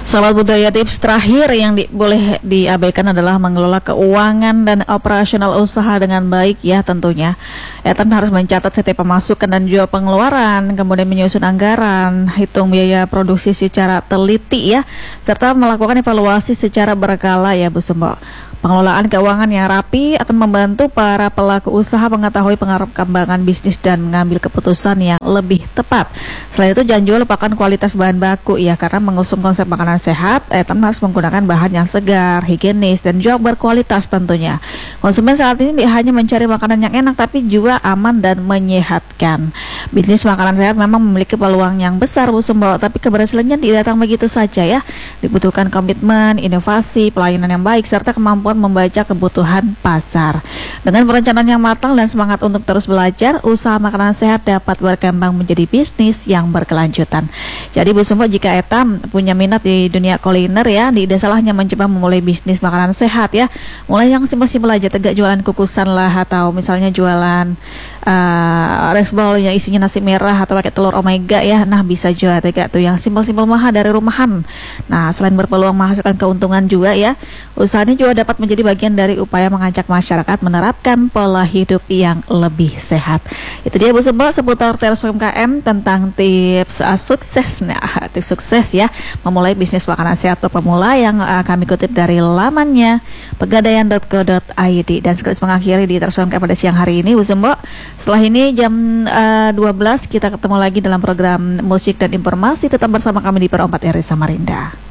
Sahabat budaya, tips terakhir yang boleh diabaikan adalah mengelola keuangan dan operasional usaha dengan baik ya tentunya. Etam harus mencatat setiap pemasukan dan juga pengeluaran, kemudian menyusun anggaran, hitung biaya produksi secara teliti ya, serta melakukan evaluasi secara berkala ya Bu Sumbo. Pengelolaan keuangan yang rapi akan membantu para pelaku usaha mengetahui pengembangan bisnis dan mengambil keputusan yang lebih tepat. Selain itu, jangan juga lupakan kualitas bahan baku ya, karena mengusung konsep makanan sehat, Etam harus menggunakan bahan yang segar, higienis, dan juga berkualitas tentunya. Konsumen saat ini tidak hanya mencari makanan yang enak, tapi juga aman dan menyehatkan. Bisnis makanan sehat memang memiliki peluang yang besar Bu Sumbo, tapi keberhasilannya tidak datang begitu saja ya. Dibutuhkan komitmen, inovasi, pelayanan yang baik, serta kemampuan membaca kebutuhan pasar. Dengan perencanaan yang matang dan semangat untuk terus belajar, usaha makanan sehat dapat berkembang menjadi bisnis yang berkelanjutan. Jadi Bu Sumbo, jika Etam punya minat di dunia kuliner ya, tidak salahnya mencoba memulai bisnis makanan sehat ya. Mulai yang simpel-simpel aja, tegak jualan kukusan lah, atau misalnya jualan rice bowl yang isinya nasi merah atau pakai telur omega ya. Nah, bisa juga tegak tuh yang simpel-simpel mahal dari rumahan. Nah, selain berpeluang menghasilkan keuntungan juga ya, usaha ini juga dapat menjadi bagian dari upaya mengajak masyarakat menerapkan pola hidup yang lebih sehat. Itu dia Bu Sumbo seputar Teras UMKM tentang tips sukses. Nah, tips sukses ya memulai bisnis makanan sehat untuk pemula yang kami kutip dari lamannya pegadaian.co.id. Dan sekaligus mengakhiri di Teras UMKM pada siang hari ini Bu Sumbo. Setelah ini jam 12 kita ketemu lagi dalam program musik dan informasi. Tetap bersama kami di Per 4 RRI Samarinda.